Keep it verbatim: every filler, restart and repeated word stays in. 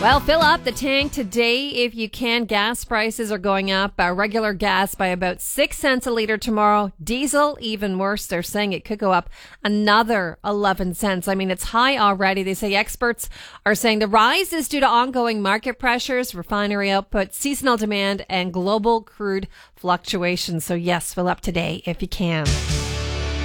Well, fill up the tank today if you can. Gas prices are going up. Uh, regular gas by about six cents a litre tomorrow. Diesel, even worse. They're saying it could go up another eleven cents. I mean, it's high already. They say experts are saying the rise is due to ongoing market pressures, refinery output, seasonal demand, and global crude fluctuations. So yes, fill up today if you can.